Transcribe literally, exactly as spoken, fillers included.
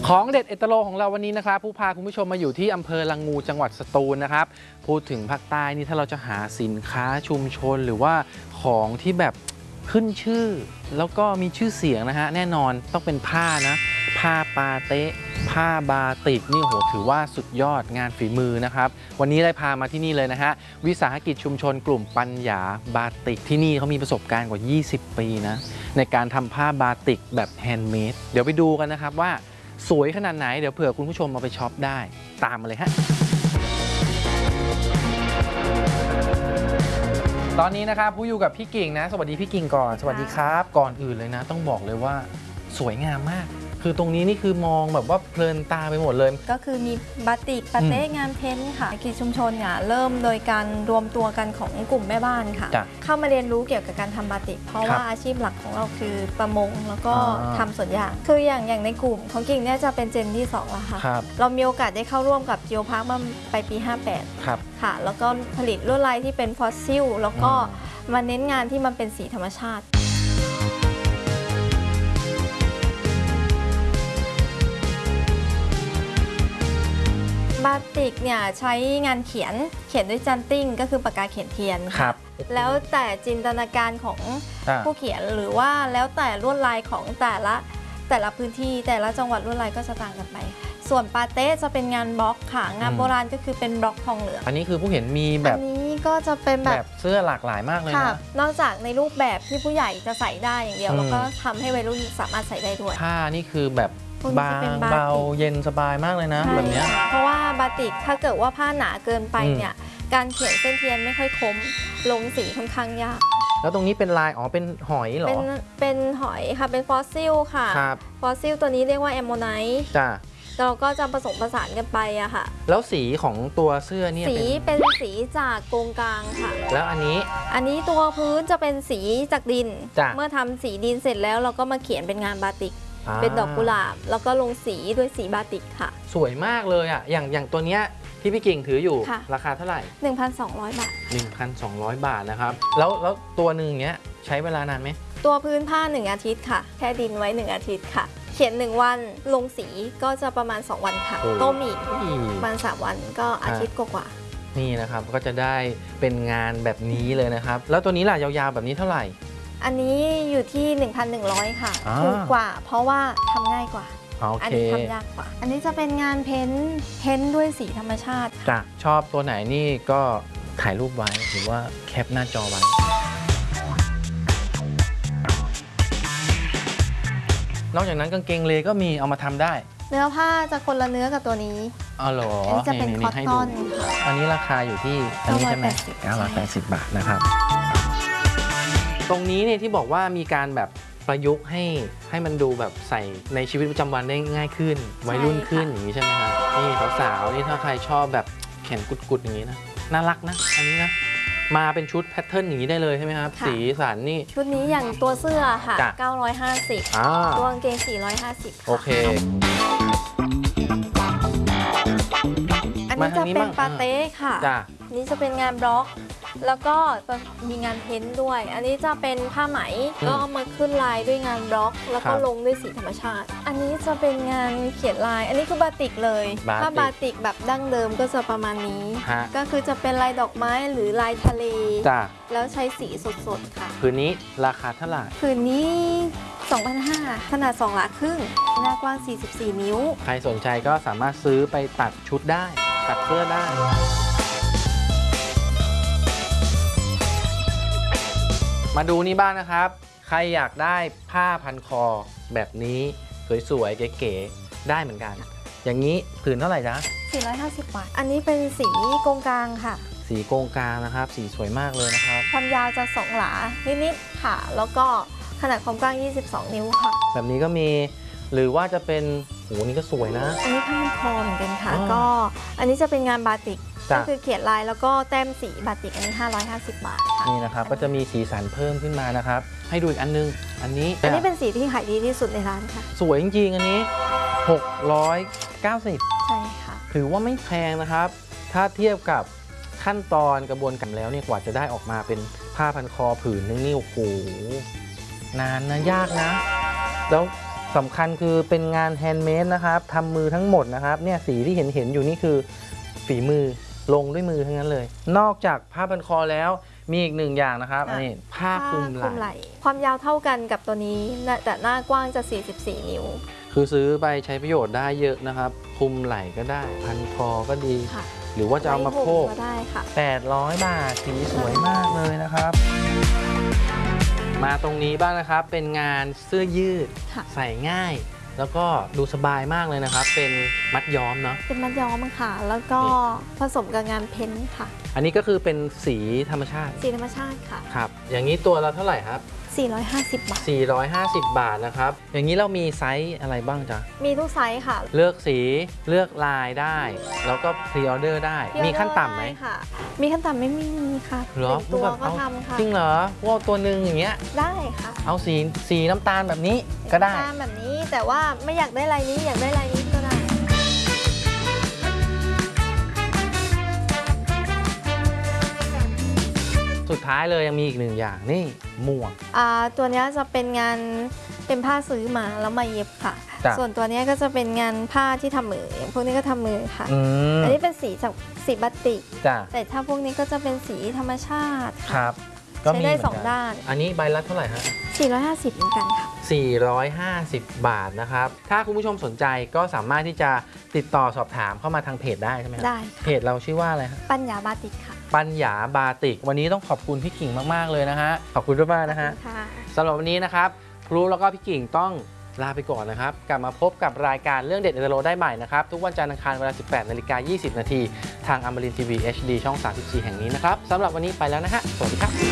ของเด็ดเอตโลของเราวันนี้นะครับผู้พาคุณผู้ชมมาอยู่ที่อำเภอละงูจังหวัดสตูลนะครับพูดถึงภาคใต้นี่ถ้าเราจะหาสินค้าชุมชนหรือว่าของที่แบบขึ้นชื่อแล้วก็มีชื่อเสียงนะฮะแน่นอนต้องเป็นผ้านะผ้าปาเต๊ะผ้าบาติกนี่โหถือว่าสุดยอดงานฝีมือนะครับวันนี้ได้พามาที่นี่เลยนะฮะวิสาหกิจชุมชนกลุ่มปัญญาบาติกที่นี่เขามีประสบการณ์กว่ายี่สิบปีนะในการทำผ้าบาติกแบบแฮนด์เมดเดี๋ยวไปดูกันนะครับว่าสวยขนาดไหนเดี๋ยวเผื่อคุณผู้ชมมาไปช็อปได้ตามมาเลยฮะตอนนี้นะครับผู้อยู่กับพี่กิ่งนะสวัสดีพี่กิ่งก่อนสวัสดีครับก่อนอื่นเลยนะต้องบอกเลยว่าสวยงามมากคือตรงนี้นี่คือมองแบบว่าเพลินตาไปหมดเลยก็คือมีบาติกปาเต้งานเพ้นท์ค่ะกิจชุมชนเนี่ยเริ่มโดยการรวมตัวกันของกลุ่มแม่บ้านค่ะเข้ามาเรียนรู้เกี่ยวกับการทำบาติกเพราะว่าอาชีพหลักของเราคือประมงแล้วก็ทำสวนยางคืออย่างอย่างในกลุ่มของกิ่งเนี่ยจะเป็นเจนที่สองแล้วค่ะเรามีโอกาสได้เข้าร่วมกับจิโอพาร์คมาไปปีห้าแปดค่ะแล้วก็ผลิตลวดลายที่เป็นฟอสซิลแล้วก็มาเน้นงานที่มันเป็นสีธรรมชาติบาติกเนี่ยใช้งานเขียนเขียนด้วยจันติ้งก็คือปากกาเขียนเทียนครับแล้วแต่จินตนาการของผู้เขียนหรือว่าแล้วแต่ลวดลายของแต่ละแต่ละพื้นที่แต่ละจังหวัดลวดลายก็จะต่างกันไปส่วนปาเต้จะเป็นงานบล็อกค่ะงานโบราณก็คือเป็นบล็อกทองเหลืองอันนี้คือผู้เห็นมีแบบอันนี้ก็จะเป็นแบบเสื้อหลากหลายมากเลยนะนอกจากในรูปแบบที่ผู้ใหญ่จะใส่ได้อย่างเดียวแล้วก็ทำให้วัยรุ่นสามารถใส่ได้ด้วยผ้านี่คือแบบบางเบาเย็นสบายมากเลยนะแบบนี้เพราะว่าบาติกถ้าเกิดว่าผ้าหนาเกินไปเนี่ยการเขียนเส้นเทียนไม่ค่อยคมลงสีค่อนข้างยากแล้วตรงนี้เป็นลายอ๋อเป็นหอยเหรอเป็นเป็นหอยค่ะเป็นฟอสซิลค่ะฟอสซิลตัวนี้เรียกว่าแอมโมไนท์จ้าเราก็จะผสมผสานกันไปอะค่ะแล้วสีของตัวเสื้อเนี่ยสีเป็นสีจากโกงกลางค่ะแล้วอันนี้อันนี้ตัวพื้นจะเป็นสีจากดินเมื่อทำสีดินเสร็จแล้วเราก็มาเขียนเป็นงานบาติกเป็นดอกกุหลาบแล้วก็ลงสีด้วยสีบาติกค่ะสวยมากเลยอ่ะอย่างอย่างตัวเนี้ยที่พี่กิ่งถืออยู่ราคาเท่าไหร่หนึ่งพันสองร้อย บาทหนึ่งพันสองร้อย บาทนะครับแล้วแล้วตัวหนึ่งเนี้ยใช้เวลานานไหมตัวพื้นผ้าหนึ่งอาทิตย์ค่ะแค่ดินไว้หนึ่งอาทิตย์ค่ะเขียนหนึ่งวันลงสีก็จะประมาณสองวันค่ะต้มอีกประมาณสามวันก็อาทิตย์กว่านี่นะครับก็จะได้เป็นงานแบบนี้เลยนะครับแล้วตัวนี้ล่ะยาวๆแบบนี้เท่าไหร่อันนี้อยู่ที่ หนึ่งพันหนึ่งร้อย ค่ะถูกกว่าเพราะว่าทำง่ายกว่าอันนี้ทำยากกว่าอันนี้จะเป็นงานเพ้นท์เพ้นท์ด้วยสีธรรมชาติจ้ะชอบตัวไหนนี่ก็ถ่ายรูปไว้หรือว่าแคปหน้าจอไว้นอกจากนั้นกางเกงเลก็มีเอามาทำได้เนื้อผ้าจะคนละเนื้อกับตัวนี้อ๋อเหรออันนี้จะเป็นคอตตอนอันนี้ราคาอยู่ที่อันนี้ใช่ไหมเก้าร้อยแปดสิบบาทนะครับตรงนี้เนี่ยที่บอกว่ามีการแบบประยุกต์ให้ให้มันดูแบบใส่ในชีวิตประจำวันได้ง่ายขึ้นวัยรุ่นขึ้นอย่างนี้ใช่ไหมครับนี่สาวๆนี่ถ้าใครชอบแบบแขนกุดๆอย่างนี้นะน่ารักนะอันนี้นะมาเป็นชุดแพทเทิร์นอย่างนี้ได้เลยใช่ไหมครับสีสันนี่ชุดนี้อย่างตัวเสื้อค่ะเก้าร้อยห้าสิบตัวกางเกงสี่ร้อยห้าสิบโอเคอันนี้จะเป็นปาเต้ค่ะนี่จะเป็นงานบล็อกแล้วก็มีงานเพ้นท์ด้วยอันนี้จะเป็นผ้าไหมก็เอามาขึ้นลายด้วยงานบล็อกแล้วก็ลงด้วยสีธรรมชาติอันนี้จะเป็นงานเขียนลายอันนี้คือบาติกเลยถ้าบาติกแบบดั้งเดิมก็จะประมาณนี้ก็คือจะเป็นลายดอกไม้หรือลายทะเลแล้วใช้สีสดๆค่ะผืนนี้ราคาเท่าไหร่ผืนนี้ สองพันห้าร้อย ขนาดสองหลาครึ่งหน้ากว้างสี่สิบสี่นิ้วใครสนใจก็สามารถซื้อไปตัดชุดได้ตัดเสื้อได้มาดูนี่บ้างนะครับใครอยากได้ผ้าพันคอแบบนี้สวยๆเก๋ๆได้เหมือนกันอย่างนี้ผืนเท่าไหร่จ๊ะสี่ร้อยห้าสิบบาทอันนี้เป็นสีโกงกลางค่ะสีโกงกลางนะครับสีสวยมากเลยนะครับความยาวจะสองหลานิดๆค่ะแล้วก็ขนาดความกว้างยี่สิบสองนิ้วค่ะแบบนี้ก็มีหรือว่าจะเป็นโหนี่ก็สวยนะอันนี้ผ้าพันคอเหมือนกันค่ะก็อันนี้จะเป็นงานบาติกก็คือเขียนลายแล้วก็แต้มสีบาติกอันนี้ห้าร้อยห้าสิบบาทนี่นะครับก็จะมีสีสันเพิ่มขึ้นมานะครับให้ดูอีกอันนึงอันนี้อันนี้เป็นสีที่ขายดีที่สุดในร้านค่ะสวยจริงๆอันนี้หกร้อยเก้าสิบใช่ค่ะถือว่าไม่แพงนะครับถ้าเทียบกับขั้นตอนกระบวนการแล้วเนี่ยกว่าจะได้ออกมาเป็นผ้าพันคอผืนนึงนี่โอ้โหนานนะยากนะแล้วสำคัญคือเป็นงานแฮนด์เมดนะครับทำมือทั้งหมดนะครับเนี่ยสีที่เห็นเห็นอยู่นี่คือฝีมือลงด้วยมือทั้งนั้นเลยนอกจากผ้าพันคอแล้วมีอีกหนึ่งอย่างนะครับอันนี้ผ้าคลุมไหล่ความยาวเท่ากันกับตัวนี้แต่หน้ากว้างจะสี่สิบสี่นิ้วคือซื้อไปใช้ประโยชน์ได้เยอะนะครับคลุมไหล่ก็ได้พันคอก็ดีหรือว่าจะเอามาโพกก็ได้ค่ะแปดร้อยบาทสีสวยมากเลยนะครับมาตรงนี้บ้างนะครับเป็นงานเสื้อยืดใส่ง่ายแล้วก็ดูสบายมากเลยนะครับเป็นมัดย้อมเนาะเป็นมัดย้อมค่ะแล้วก็ผสมกับงานเพ้นท์ค่ะอันนี้ก็คือเป็นสีธรรมชาติสีธรรมชาติค่ะครับอย่างนี้ตัวละเท่าไหร่ครับสี่ร้อยห้าสิบบาทสี่ร้อยห้าสิบบาทนะครับอย่างนี้เรามีไซส์อะไรบ้างจ๊ะมีทุกไซส์ค่ะเลือกสีเลือกลายได้แล้วก็พรีออเดอร์ได้มีขั้นต่ำไหมค่ะมีขั้นต่ำไม่มีค่ะหรอตัวก็ทำค่ะจริงเหรอว่าตัวหนึ่งอย่างเงี้ยได้ค่ะเอาสีสีน้ำตาลแบบนี้ก็ได้น้ำตาลแบบนี้แต่ว่าไม่อยากได้ลายนี้อยากได้ลายนี้ก็ได้สุดท้ายเลยยังมีอีกหนึ่งอย่างนี่หมวกอ่าตัวนี้จะเป็นงานเป็นผ้าซื้อมาแล้วมาเย็บค่ะส่วนตัวนี้ก็จะเป็นงานผ้าที่ทำมืออย่างพวกนี้ก็ทำมือค่ะ อันนี้เป็นสีจากสีบาติกแต่ถ้าพวกนี้ก็จะเป็นสีธรรมชาติครับใช้ได้สองด้านอันนี้ใบละเท่าไหร่ฮะสี่ร้อยห้าสิบเหมือนกันค่ะสี่ร้อยห้าสิบบาทนะครับถ้าคุณผู้ชมสนใจก็สามารถที่จะติดต่อสอบถามเข้ามาทางเพจได้ใช่ไหมได้เพจเราชื่อว่าอะไรฮะปัญญาบาติกค่ะปัญญาบาติกวันนี้ต้องขอบคุณพี่กิ่งมากๆเลยนะฮะขอบคุณมากๆนะฮะสำหรับวันนี้นะครับครูแล้วก็พี่กิ่งต้องลาไปก่อนนะครับกลับมาพบกับรายการเรื่องเด็ดในโลได้ใหม่นะครับทุกวันจันทร์อังคารเวลา สิบแปดนาฬิกายี่สิบนาทีทางอมรินทร์ทีวี เอช ดี ช่อง สามสิบสี่ แห่งนี้นะครับสำหรับวันนี้ไปแล้วนะฮะสวัสดีครับ